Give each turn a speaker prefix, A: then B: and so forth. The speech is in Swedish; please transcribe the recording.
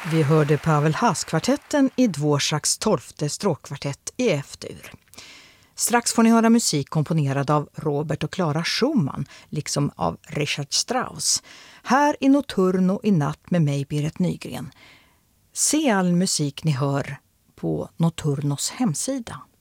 A: Vi hörde Pavel Haas-kvartetten i Dvoraks 12:e stråkkvartett i F-dur. Strax får ni höra musik komponerad av Robert och Clara Schumann, liksom av Richard Strauss. Här i Notturno i natt med mig, Berit Nygren. Se all musik ni hör på Notturnos hemsida.